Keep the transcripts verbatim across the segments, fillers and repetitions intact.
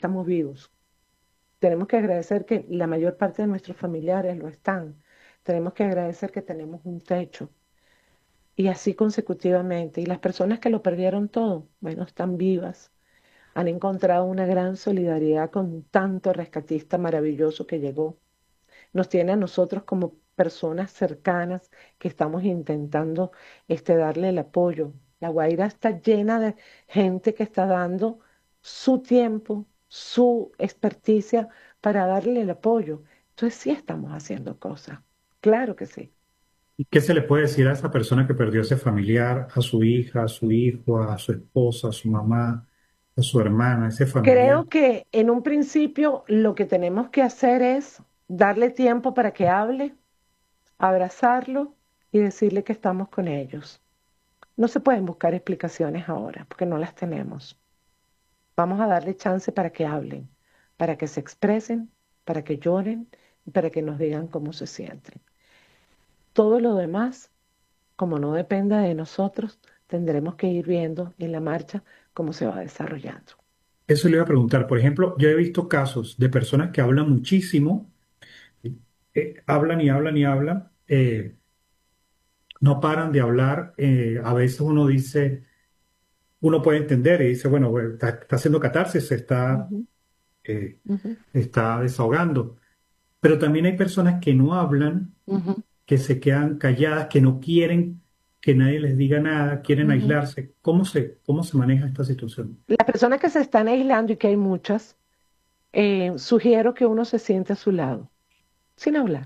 estamos vivos. Tenemos que agradecer que la mayor parte de nuestros familiares lo están. Tenemos que agradecer que tenemos un techo. Y así consecutivamente. Y las personas que lo perdieron todo, bueno, están vivas. Han encontrado una gran solidaridad con tanto rescatista maravilloso que llegó. Nos tiene a nosotros como personas cercanas que estamos intentando este, darle el apoyo. La Guaira está llena de gente que está dando su tiempo, su experticia para darle el apoyo. Entonces sí estamos haciendo cosas. Claro que sí. ¿Y qué se le puede decir a esa persona que perdió a ese familiar, a su hija, a su hijo, a su esposa, a su mamá, a su hermana, a ese familiar? Creo que en un principio lo que tenemos que hacer es darle tiempo para que hable, abrazarlo y decirle que estamos con ellos. No se pueden buscar explicaciones ahora porque no las tenemos. Vamos a darle chance para que hablen, para que se expresen, para que lloren y para que nos digan cómo se sienten. Todo lo demás, como no dependa de nosotros, tendremos que ir viendo en la marcha cómo se va desarrollando. Eso le iba a preguntar. Por ejemplo, yo he visto casos de personas que hablan muchísimo, eh, hablan y hablan y hablan, eh, no paran de hablar. Eh, a veces uno dice, uno puede entender y dice, bueno, bueno, está, está haciendo catarsis, se está, Ujú, eh, ujú, está desahogando. Pero también hay personas que no hablan, ujú, que se quedan calladas, que no quieren que nadie les diga nada, quieren ujú. aislarse. ¿Cómo se, cómo se maneja esta situación? Las personas que se están aislando, y que hay muchas, eh, sugiero que uno se siente a su lado, sin hablar,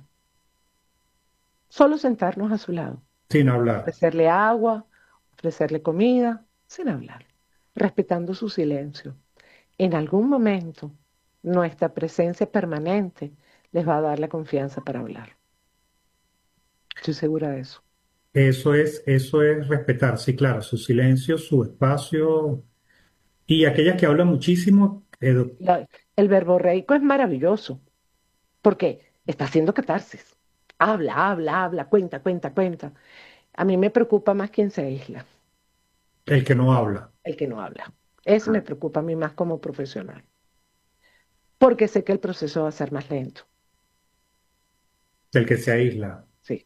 solo sentarnos a su lado, Sin hablar. ofrecerle agua, ofrecerle comida, sin hablar, respetando su silencio. En algún momento, nuestra presencia permanente les va a dar la confianza para hablar. Estoy segura de eso. Eso es, eso es respetar, sí, claro, su silencio, su espacio. Y aquellas que hablan muchísimo, eh, doc- La- el verborreico es maravilloso porque está haciendo catarsis. Habla, habla, habla, cuenta, cuenta, cuenta. A mí me preocupa más quien se aísla, el que no habla, el que no habla. Eso me preocupa a mí más como profesional, porque sé que el proceso va a ser más lento. el que se aísla. Sí.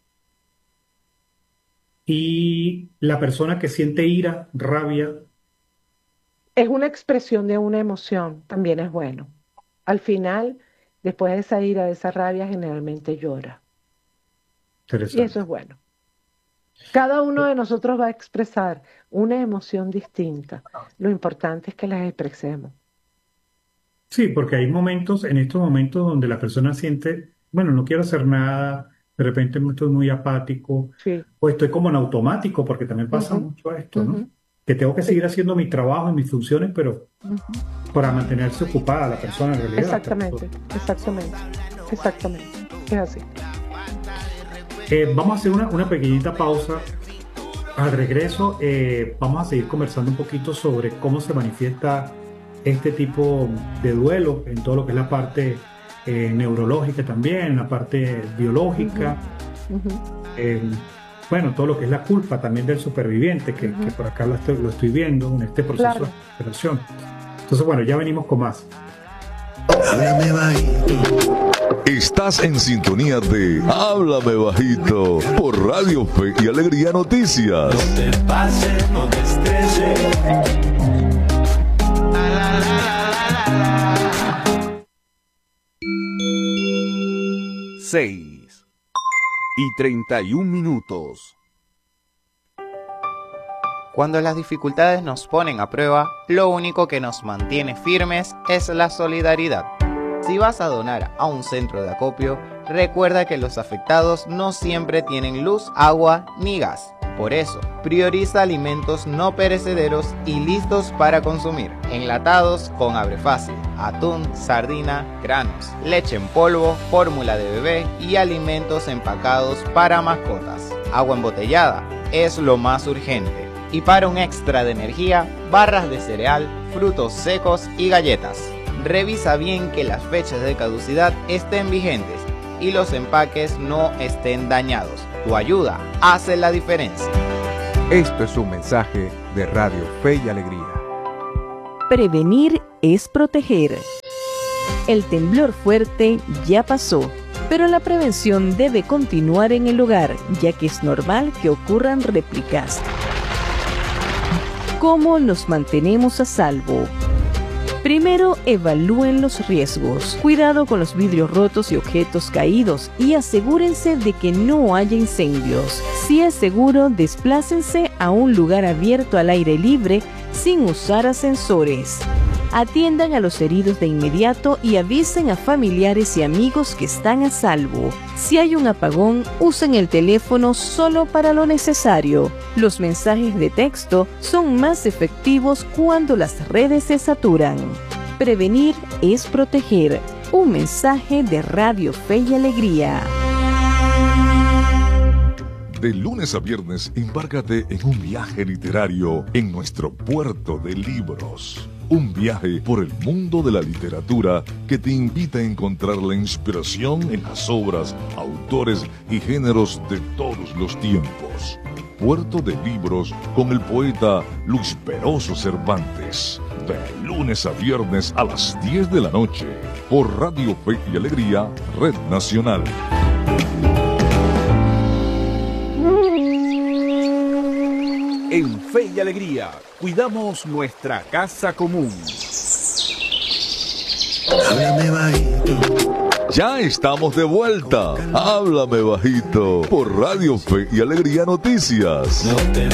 Y la persona que siente ira, rabia, Es una expresión de una emoción, también es bueno. Al final, después de esa ira, de esa rabia, generalmente llora. Y eso interesante. es bueno. Cada uno de nosotros va a expresar una emoción distinta. Lo importante es que las expresemos. Sí, porque hay momentos, en estos momentos donde la persona siente, bueno, no quiero hacer nada, de repente estoy muy apático, Sí. o estoy como en automático, porque también pasa Ujú, mucho esto, ujú. ¿no? Que tengo que Sí. seguir haciendo mi trabajo y mis funciones, pero Ujú. para mantenerse ocupada la persona en realidad. Exactamente, exactamente, exactamente. Es así. Eh, vamos a hacer una, una pequeñita pausa. Al regreso, eh, vamos a seguir conversando un poquito sobre cómo se manifiesta este tipo de duelo en todo lo que es la parte eh, neurológica también, la parte Ujú, biológica, ujú, eh, bueno, todo lo que es la culpa también del superviviente, que, que ujú. por acá lo estoy, lo estoy viendo en este proceso de Claro. recuperación. Entonces, bueno, ya venimos con más. Háblame bajito. Estás en sintonía de Háblame Bajito por Radio Fe y Alegría Noticias. No te pases, no te estreses. Seis y treinta y un minutos. Cuando las dificultades nos ponen a prueba, lo único que nos mantiene firmes es la solidaridad. Si vas a donar a un centro de acopio, recuerda que los afectados no siempre tienen luz, agua ni gas. Por eso, prioriza alimentos no perecederos y listos para consumir, enlatados con abre fácil, atún, sardina, granos, leche en polvo, fórmula de bebé y alimentos empacados para mascotas. Agua embotellada es lo más urgente. Y para un extra de energía, barras de cereal, frutos secos y galletas. Revisa bien que las fechas de caducidad estén vigentes y los empaques no estén dañados. Tu ayuda hace la diferencia. Esto es un mensaje de Radio Fe y Alegría. Prevenir es proteger. El temblor fuerte ya pasó, pero la prevención debe continuar en el hogar, ya que es normal que ocurran réplicas. ¿Cómo nos mantenemos a salvo? Primero, evalúen los riesgos. Cuidado con los vidrios rotos y objetos caídos y asegúrense de que no haya incendios. Si es seguro, desplácense a un lugar abierto al aire libre sin usar ascensores. Atiendan a los heridos de inmediato y avisen a familiares y amigos que están a salvo. Si hay un apagón, usen el teléfono solo para lo necesario. Los mensajes de texto son más efectivos cuando las redes se saturan. Prevenir es proteger. Un mensaje de Radio Fe y Alegría. De lunes a viernes, embárcate en un viaje literario en nuestro puerto de libros. Un viaje por el mundo de la literatura que te invita a encontrar la inspiración en las obras, autores y géneros de todos los tiempos. Puerto de Libros con el poeta Luis Peroso Cervantes. De lunes a viernes a las diez de la noche por Radio Fe y Alegría, Red Nacional. En Fe y Alegría, cuidamos nuestra casa común. Háblame bajito. Ya estamos de vuelta. Háblame bajito por Radio Fe y Alegría Noticias. No te